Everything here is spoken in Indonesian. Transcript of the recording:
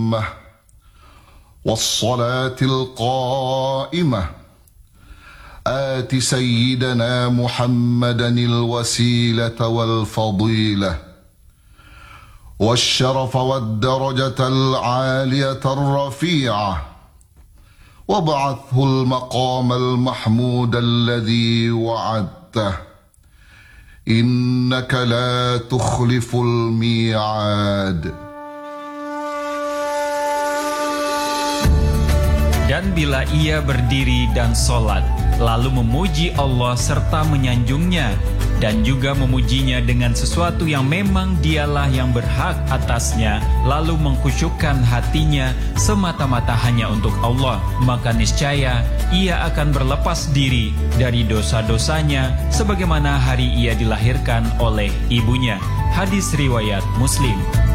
التامة والصلاة القائمة آت سيدنا محمدا الوسيلة والفضيلة والشرف والدرجة العالية الرفيعة وابعثه المقام المحمود الذي وعدته إنك لا تخلف الميعاد. Dan bila ia berdiri dan sholat, lalu memuji Allah serta menyanjungnya, dan juga memujinya dengan sesuatu yang memang dialah yang berhak atasnya, lalu mengkhusyukkan hatinya semata-mata hanya untuk Allah, maka niscaya ia akan berlepas diri dari dosa-dosanya sebagaimana hari ia dilahirkan oleh ibunya. Hadis riwayat Muslim.